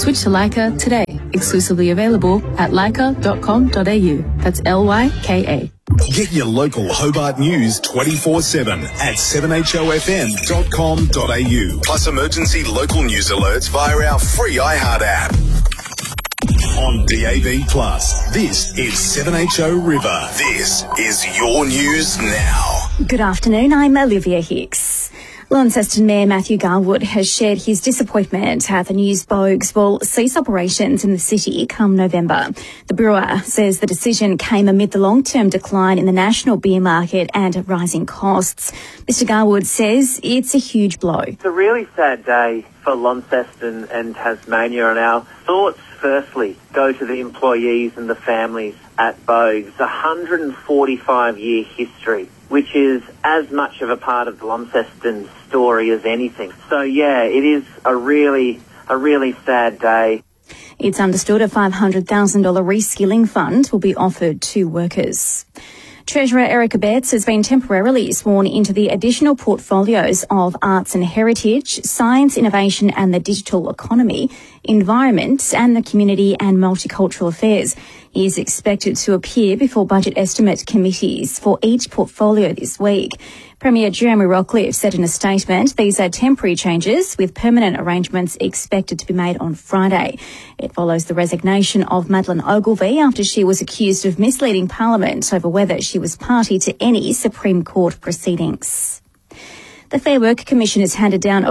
Switch to Leica today. Exclusively available at leica.com.au. That's Lyka. Get your local Hobart news 24/7 at 7hofm.com.au. Plus emergency local news alerts via our free iHeart app. On DAB+, this is 7HO River. This is your news now. Good afternoon, I'm Olivia Hicks. Launceston Mayor Matthew Garwood has shared his disappointment at the news Bogues will cease operations in the city come November. The brewer says the decision came amid the long-term decline in the national beer market and rising costs. Mr Garwood says it's a huge blow. It's a really sad day for Launceston and Tasmania, and our thoughts firstly go to the employees and the families at Bogues. 145-year history, which is as much of a part of the Launceston story as anything. So, yeah, it is a really sad day. It's understood a $500,000 reskilling fund will be offered to workers. Treasurer Erica Betts has been temporarily sworn into the additional portfolios of arts and heritage, science, innovation and the digital economy, environment and the community and multicultural affairs. He is expected to appear before budget estimate committees for each portfolio this week. Premier Jeremy Rockliff said in a statement these are temporary changes with permanent arrangements expected to be made on Friday. It follows the resignation of Madeleine Ogilvie after she was accused of misleading Parliament over whether she was party to any Supreme Court proceedings. The Fair Work Commission has handed down a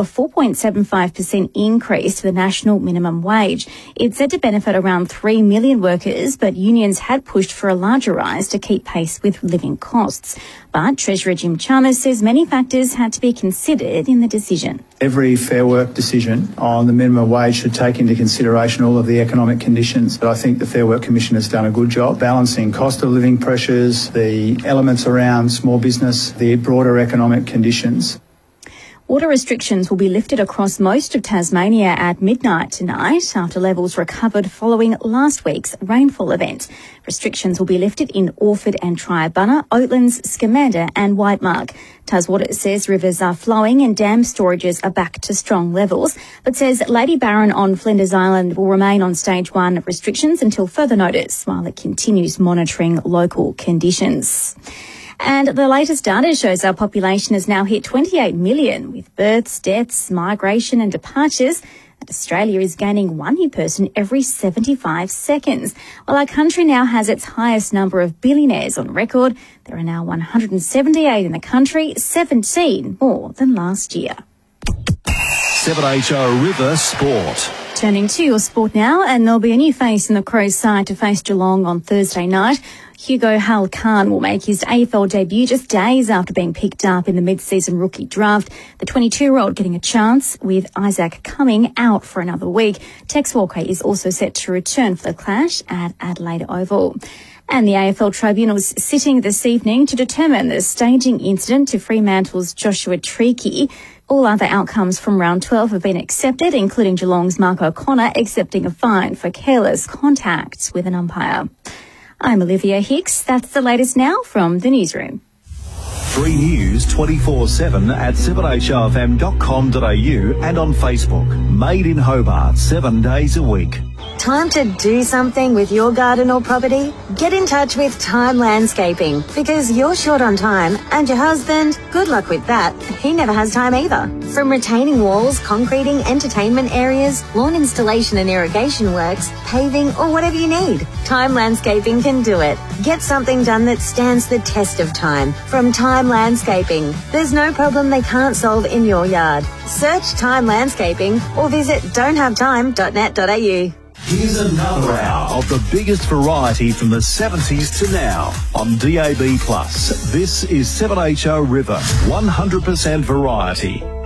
4.75% increase to the national minimum wage. It's said to benefit around 3 million workers, but unions had pushed for a larger rise to keep pace with living costs. But Treasurer Jim Chalmers says many factors had to be considered in the decision. Every Fair Work decision on the minimum wage should take into consideration all of the economic conditions. But I think the Fair Work Commission has done a good job balancing cost of living pressures, the elements around small business, the broader economic conditions. Water restrictions will be lifted across most of Tasmania at midnight tonight after levels recovered following last week's rainfall event. Restrictions will be lifted in Orford and Triabunna, Oatlands, Scamander and Whitemark. Taswater says rivers are flowing and dam storages are back to strong levels, but says Lady Barron on Flinders Island will remain on stage 1 restrictions until further notice while it continues monitoring local conditions. And the latest data shows our population has now hit 28 million with births, deaths, migration and departures. And Australia is gaining one new person every 75 seconds. While our country now has its highest number of billionaires on record, there are now 178 in the country, 17 more than last year. 7HO River Sport. Turning to your sport now, and there'll be a new face in the Crows side to face Geelong on Thursday night. Hugo Hall-Khan will make his AFL debut just days after being picked up in the mid-season rookie draft. The 22-year-old getting a chance with Isaac Cumming out for another week. Tex Walker is also set to return for the clash at Adelaide Oval. And the AFL Tribunal is sitting this evening to determine the staging incident to Fremantle's Joshua Treacy. All other outcomes from round 12 have been accepted, including Geelong's Mark O'Connor accepting a fine for careless contact with an umpire. I'm Olivia Hicks. That's the latest now from the newsroom. Free news 24/7 at 7hofm.com.au and on Facebook. Made in Hobart 7 days a week. Time to do something with your garden or property? Get in touch with Time Landscaping because you're short on time and your husband, good luck with that, he never has time either. From retaining walls, concreting, entertainment areas, lawn installation and irrigation works, paving or whatever you need, Time Landscaping can do it. Get something done that stands the test of time from Time Landscaping. There's no problem they can't solve in your yard. Search Time Landscaping or visit don'thavetime.net.au. Here's another hour of the biggest variety from the 70s to now on DAB+. This is 7HO River, 100% variety.